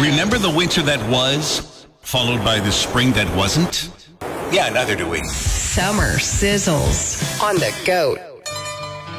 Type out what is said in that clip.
Remember the winter that was, followed by the spring that wasn't? Yeah, neither do we. Summer sizzles on the GOAT.